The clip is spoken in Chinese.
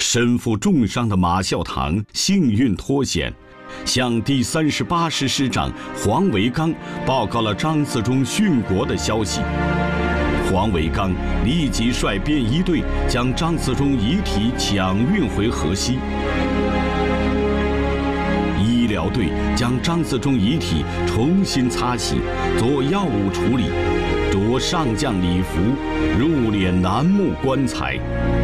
身负重伤的马孝堂幸运脱险，向第38师师长黄维刚报告了张自忠殉国的消息。黄维刚立即率便衣队将张自忠遗体抢运回河西。医疗队将张自忠遗体重新擦洗，做药物处理，着上将礼服，入殓楠木棺材。